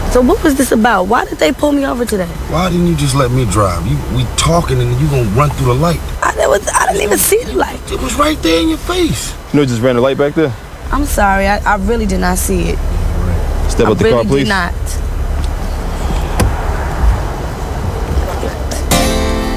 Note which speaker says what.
Speaker 1: So what was this about? Why did they pull me over today?
Speaker 2: Why didn't you just let me drive? We talking and you gonna run through the light.
Speaker 1: I didn't even see the light.
Speaker 2: It was right there in your face.
Speaker 3: You know, just ran the light back there.
Speaker 1: I'm sorry. I really did not see it.
Speaker 3: Step out the car, please.
Speaker 1: I really did not.